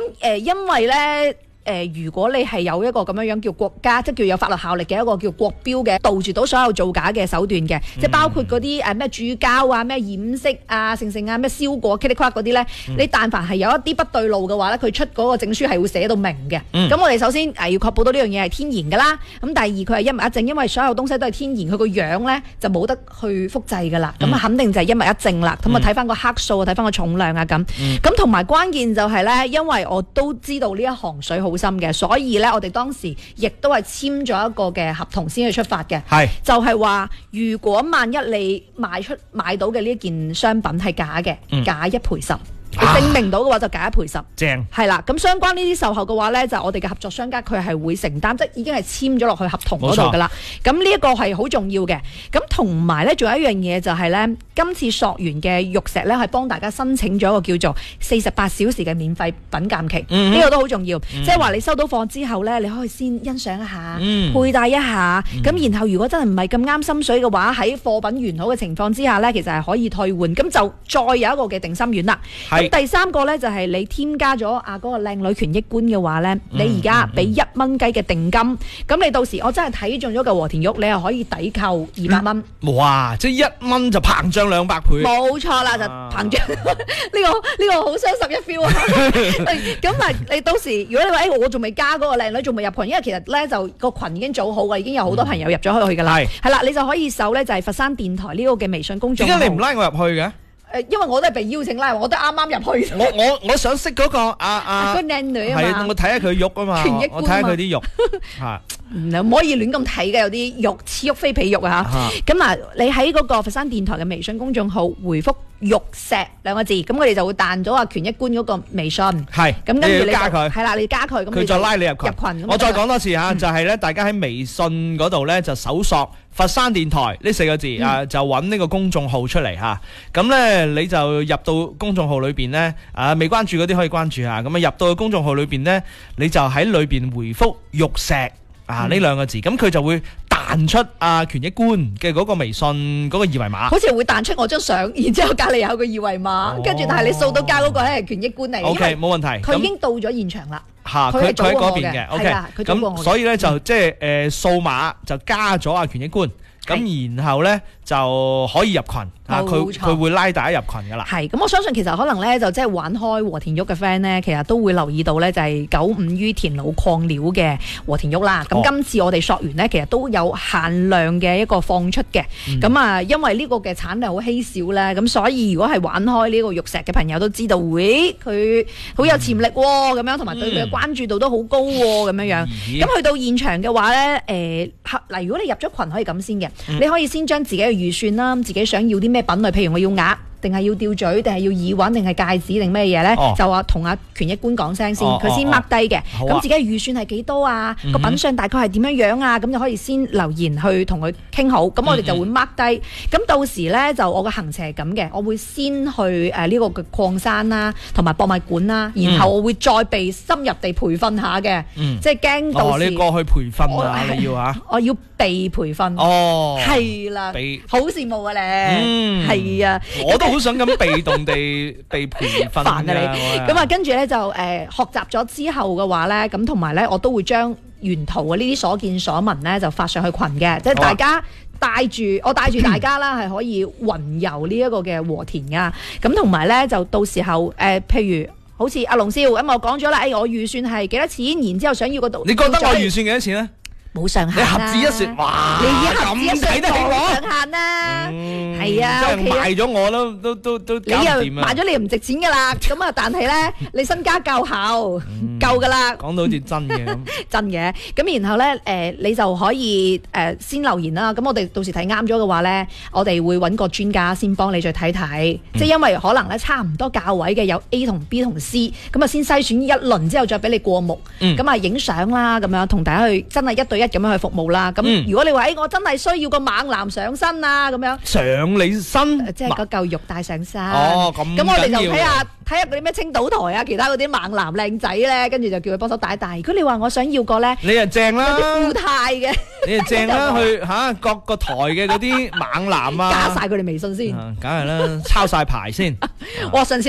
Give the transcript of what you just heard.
因為咧。如果你係有一個咁樣叫國家，即係叫有法律效力嘅一個叫國標嘅，杜絕到所有造假嘅手段嘅，即係包括嗰啲咩注膠啊、咩染色啊、成啊、咩燒過、噼里啪啦嗰啲咧，你但凡係有一啲不對路嘅話咧，佢出嗰個證書係會寫到明嘅。咁我哋首先要確保到呢樣嘢係天然㗎啦。咁第二佢係一物一證，因為所有東西都係天然，佢個樣咧就冇得去複製㗎啦。咁肯定就係一物一證啦。咁啊睇翻個克數，睇翻個重量啊咁。咁同埋關鍵就係咧，因為我都知道呢一行水好深嘅，所以咧我哋當時亦都係簽咗一個嘅合同先去出發嘅，就係話如果萬一你買到嘅呢件商品係假嘅，假一賠十。你證明到嘅話就假一賠十，正係啦。咁相關呢啲售後嘅話咧，就我哋嘅合作商家佢係會承擔，即係已經係簽咗落去合同嗰度噶啦。咁呢一個係好重要嘅。咁同埋咧，仲有一樣嘢就係咧，今次溯源嘅玉石咧係幫大家申請咗一個叫做48小時嘅免費品鑑期，呢個都好重要。即係話你收到貨之後咧，你可以先欣賞一下，佩戴一下。咁然後如果真係唔係咁啱心水嘅話，喺貨品完好嘅情況之下咧，其實係可以退換。咁就再有一個嘅定心丸啦。第三個咧就係你添加咗嗰個靚女權益官嘅話咧，你而家俾1蚊雞嘅定金，咁你到時我真係睇中咗個和田玉，你又可以抵扣200蚊。 哇！即係1蚊就膨脹200倍。冇錯啦，就膨脹呢個好雙十一 feel 啊！咁但係你到時如果你話我仲未加嗰個靚女，仲未入群，因為其實咧就個群已經組好㗎，已經有好多朋友入咗去㗎啦。係啦，你就可以搜咧就係佛山電台呢個嘅微信公眾號。點解你唔拉我入去嘅？因為我都係被邀請啦，我都啱啱入去。 我想識嗰個個靚女啊嘛， 係我睇下佢肉啊嘛，我睇下佢啲肉嚇。 唔可以亂咁睇嘅，有啲肉似肉非彼肉啊嚇。咁嗱，你喺嗰個佛山電台嘅微信公眾號回覆玉石2個字，咁佢哋就會彈咗權益官嗰個微信。係，咁跟住你加佢，係啦，你加佢，咁佢再拉你入群。我再講多次嚇，就係咧，大家喺微信嗰度咧就搜索佛山電台呢4個字啊，就揾呢個公眾號出嚟嚇。咁咧你就入到公眾號裏邊咧，未關注嗰啲可以關注下。咁啊入到公眾號裏邊咧，你就喺裏邊回覆玉石呢2個字，咁佢就會彈出權益官嘅嗰個微信嗰個二維碼，好似會彈出我張相，然之後隔離有個二維碼，跟住但係你掃到交嗰個係權益官嚟。OK， 冇問題。佢已經到咗現場啦。佢喺嗰邊嘅。OK，咁所以咧就即係掃碼就加咗權益官，咁然後咧就可以入群。佢會拉大家入群噶啦。係，咁我相信其實可能咧就即係玩開和田玉嘅 friend 咧，其實都會留意到咧就係95於田老礦料嘅和田玉啦。咁今次我哋溯源咧，其實都有限量嘅一個放出嘅。咁因為呢個嘅產量好稀少咧，咁所以如果係玩開呢個玉石嘅朋友都知道，佢好有潛力咁樣，同埋對佢嘅關注度都好高咁樣。咁去到現場嘅話咧，嗱，如果你入咗群可以咁先嘅，你可以先將自己嘅預算啦，自己想要啲咩品類，譬如我要額，定係要吊墜，定係要耳環，定係戒指，定咩嘢咧？就話同權益官講聲先，佢先 mark 低嘅。咁自己嘅預算係幾多啊？個品相大概係點樣樣啊？咁就可以先留言去同佢傾好。咁我哋就會 mark 低。咁到時咧就我個行程係咁嘅，我會先去呢個嘅礦山啦，同埋博物館啦，然後我會再被深入地培訓下嘅，即係驚到時。你過去培訓啊？你要啊？我要被培訓。係啦，好羨慕啊你。係啊，我都好想咁被動地被培訓。煩啊你！咁啊，跟住咧就學習咗之後嘅話咧，咁同埋咧，我都會將沿途嘅呢啲所見所聞咧，就發上去群嘅，即係大家帶住大家啦，係可以雲遊呢一個嘅和田噶。咁同埋咧，就到時候譬如好似阿龍少咁，我講咗啦，我預算係幾多錢，然之後想要個度。你覺得我預算幾多錢咧？冇上限，你合指一算，哇！你咁睇得起我？冇上限啦，係啊，即係賣咗我都搞掂啊！你又賣咗你又唔值錢噶啦，咁啊，但係咧，你身家夠厚，夠噶啦。講到好似真嘅咁，真嘅。咁然後咧，你就可以先留言啦。咁我哋到時睇啱咗嘅話咧，我哋會揾個專家先幫你再睇睇。即係因為可能咧差唔多價位嘅有 A 同 B 同 C， 咁啊先篩選一輪之後再俾你過目。咁啊影相啦，咁樣同大家去真係1對1咁樣去服務啦。咁如果你話我真係需要個猛男上身啊，咁樣上你身，即係嗰嚿肉帶上身。哦，咁我哋就睇下嗰啲咩青島台啊，其他嗰啲猛男靚仔咧，跟住就叫佢幫手帶。如果你話我想要個咧，你又正啦，有啲富態嘅，你又正啦，去各個台嘅嗰啲猛男啊，加晒佢哋微信先，梗係啦，抄晒牌先。哇！上次